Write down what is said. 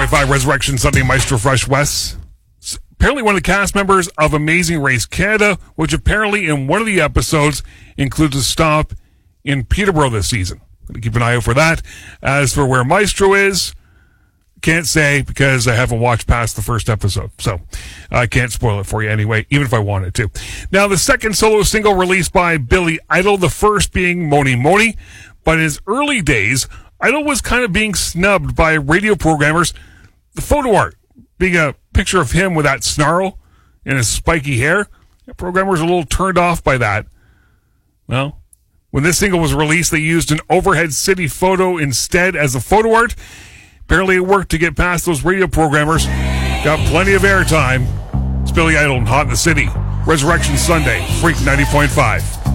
99.5 Resurrection Sunday Maestro Fresh West. Apparently one of the cast members of Amazing Race Canada, which apparently in one of the episodes includes a stop in Peterborough this season. Keep an eye out for that. As for where Maestro is, can't say because I haven't watched past the first episode. So I can't spoil it for you anyway, even if I wanted to. Now, the second solo single released by Billy Idol, the first being Moni Moni. But in his early days, Idol was kind of being snubbed by radio programmers. The photo art being a picture of him with that snarl and his spiky hair. Programmers were a little turned off by that. Well, when this single was released, they used an overhead city photo instead as a photo art. Apparently it worked to get past those radio programmers. Got plenty of airtime. It's Billy Idol and Hot in the City. Resurrection Sunday, Freak 90.5.